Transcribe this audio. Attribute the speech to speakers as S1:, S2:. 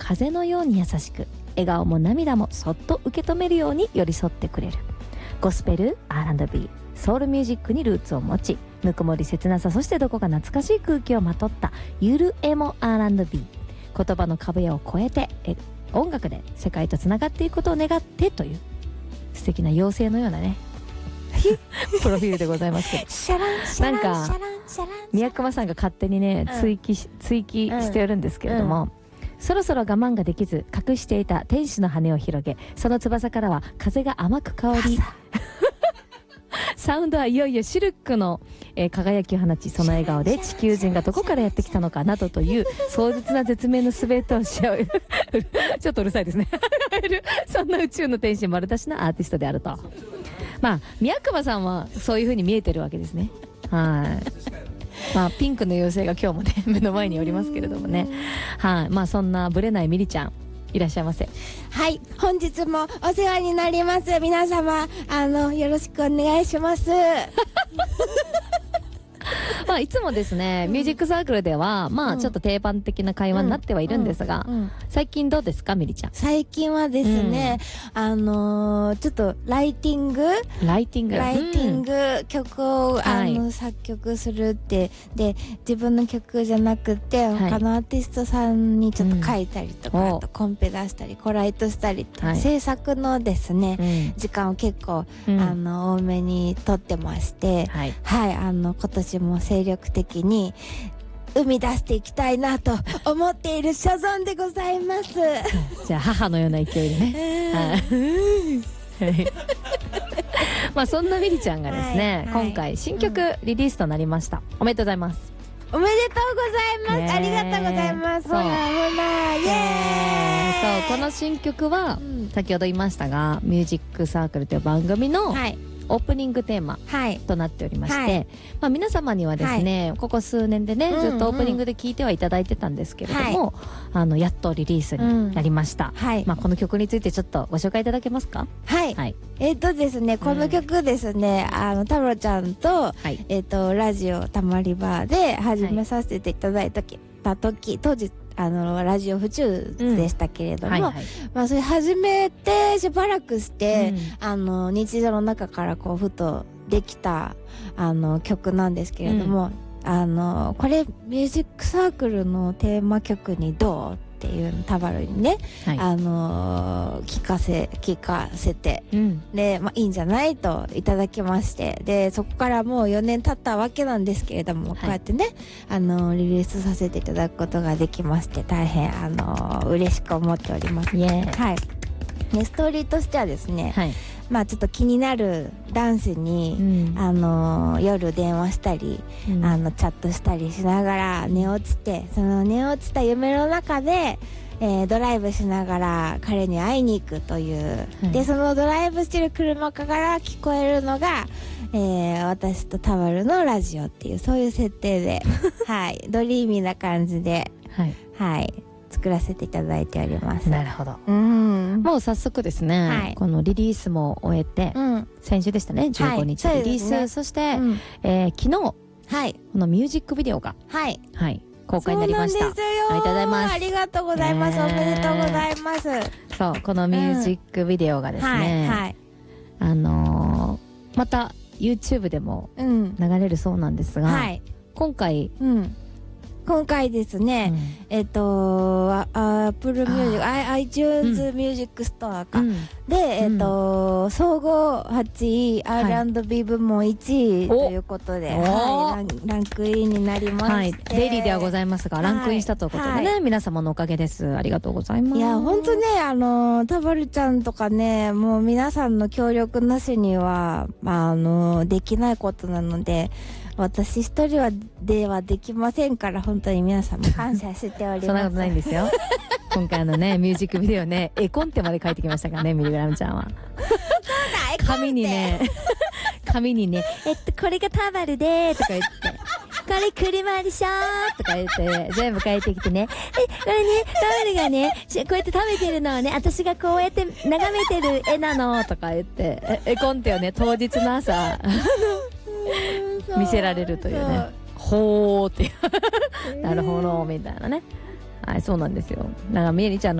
S1: 風のように優しく、笑顔も涙もそっと受け止めるように寄り添ってくれる。ゴスペル、R&B、ソウルミュージックにルーツを持ち、ぬくもり切なさ、そしてどこか懐かしい空気をまとったゆるエモ R&B。 言葉の壁を越えて音楽で世界とつながっていくことを願ってという素敵な妖精のようなねプロフィールでございますけど、
S2: シャランシャラン
S1: なんか
S2: シャランシャラン
S1: 宮熊さんが勝手にね、追記してるんですけれども、そろそろ我慢ができず隠していた天使の羽を広げ、その翼からは風が甘く香りサウンドはいよいよシルクの、輝きを放ち、その笑顔で地球人がどこからやってきたのかなどという壮絶な絶命の全てをし合うちょっとうるさいですねそんな宇宙の天使丸出しなアーティストであると。まあ宮熊さんはそういう風に見えてるわけですね。はい。まあピンクの妖精が今日もね目の前におりますけれどもね。はい。まあそんなブレないミリちゃん、いらっしゃいませ。
S2: はい、本日もお世話になります。皆様よろしくお願いします
S1: まあいつもですね、ミュージックサークルではまあちょっと定番的な会話になってはいるんですが、最近どうですかミリちゃん。
S2: 最近はですね、ちょっとライティング曲を作曲するってで、自分の曲じゃなくて他のアーティストさんにちょっと書いたりとか、あとコンペ出したりコライトしたりって、制作のですね、時間を結構多めに取ってまして、今年も精力的に生み出していきたいなと思っている所存でございます
S1: じゃあ母のような勢いでねまあそんなミリちゃんがですね、今回新曲リリースとなりました。おめでとうございます。
S2: おめでとうございます。ありがとうございます。ほらほらイエーイ。
S1: そう、この新曲は先ほど言いましたが、ミュージックサークルという番組のオープニングテーマとなっておりまして、まあ皆様にはですね、ここ数年でね、ずっとオープニングで聴いてはいただいてたんですけれども、やっとリリースになりました。まあこの曲についてちょっとご紹介いただけますか。
S2: はい。ですね、この曲ですね、タロちゃんとラジオたまり場で始めさせていただいた時、当時ラジオ府中でしたけれども、まあそれ始めてしばらくして、日常の中からこうふとできた曲なんですけれども、これミュージックサークルのテーマ曲にどうっていうタバルにね、聞かせて、で、まあいいんじゃないといただきまして、でそこからもう4年経ったわけなんですけれども、こうやってねリリースさせていただくことができまして、大変嬉しく思っております。はい。でストーリーとしてはですね、まあちょっと気になる男子に、夜電話したり、チャットしたりしながら寝落ちて、その寝落ちた夢の中で、ドライブしながら彼に会いに行くという、でそのドライブしてる車から聞こえるのが、私とタワルのラジオっていう、そういう設定ではいドリーミーな感じで作らせていただいております。
S1: なるほど。もう早速ですね、このリリースも終えて、先週でしたね、15日リリース、そして昨日このミュージックビデオが公開になりました。ありがとうございます。
S2: ありがとうございます。おめでとうございます。
S1: そう、このミュージックビデオがですね、また YouTube でも流れるそうなんですが、今回
S2: ですね、Apple Music、iTunes Music Store か。で、総合8位、R&B 部門1位ということで、ランクインになりまして。
S1: デイリーではございますが、ランクインしたということでね、皆様のおかげです。ありがとうございます。
S2: いや、ほんとね、タバルちゃんとかね、もう皆さんの協力なしには、できないことなので、私一人ではできませんから、本当に皆さんも感謝しております。
S1: そんなことないんですよ。今回ミュージックビデオね、絵コンテまで書いてきましたからね、ミリグラムちゃんは。紙にね、これがタバルでーとか言って、これ車でしょーとか言って、全部書いてきてね、これね、タバルがね、こうやって食べてるのはね、私がこうやって眺めてる絵なのとか言って、絵コンテをね、当日の朝、見せられるというね、ほーってなるほどみたいなね。はい、そうなんですよ。だからミリちゃんの